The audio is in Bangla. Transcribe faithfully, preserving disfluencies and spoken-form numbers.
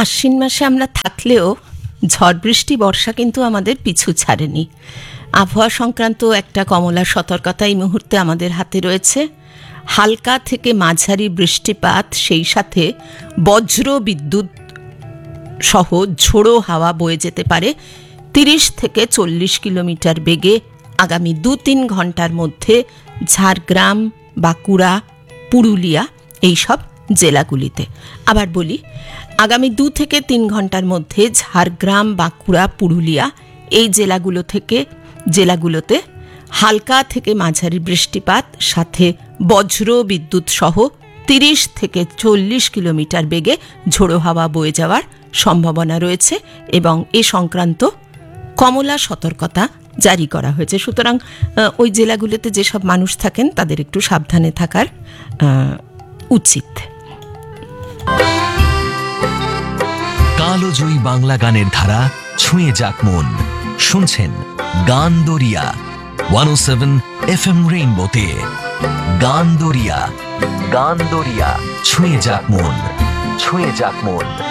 আশ্বিন মাসে আমরা থাকলেও ঝড় বৃষ্টি বর্ষা কিন্তু আমাদের পিছু ছাড়েনি। আবহাওয়া সংক্রান্ত একটা কমলা সতর্কতা এই মুহূর্তে আমাদের হাতে রয়েছে। হালকা থেকে মাঝারি বৃষ্টিপাত, সেই সাথে বজ্র বিদ্যুৎ সহ ঝোড়ো হাওয়া বয়ে যেতে পারে তিরিশ থেকে চল্লিশ কিলোমিটার বেগে আগামী দু তিন ঘন্টার মধ্যে ঝাড়গ্রাম, বাঁকুড়া, পুরুলিয়া এইসব জেলাগুলিতে। আবার বলি, আগামী দু থেকে তিন ঘন্টার মধ্যে ঝাড়গ্রাম, বাঁকুড়া, পুরুলিয়া এই জেলাগুলো থেকে জেলাগুলোতে হালকা থেকে মাঝারি বৃষ্টিপাত, সাথে বজ্র বিদ্যুৎ সহ তিরিশ থেকে চল্লিশ কিলোমিটার বেগে ঝোড়ো হাওয়া বয়ে যাওয়ার সম্ভাবনা রয়েছে এবং এ সংক্রান্ত কমলা সতর্কতা জারি করা হয়েছে। সুতরাং ওই জেলাগুলোতে যেসব মানুষ থাকেন তাদের একটু সাবধানে থাকার উচিত। কালোজয়ী বাংলা গানের ধারা ছুঁয়ে যাক মন। শুনছেন গান দরিয়া ওয়ান ও সেভেন এফ এম রেইনবোতে। গান দরিয়া, গান দরিয়া, ছুঁয়ে যাক মন, ছুঁয়ে যাক মন।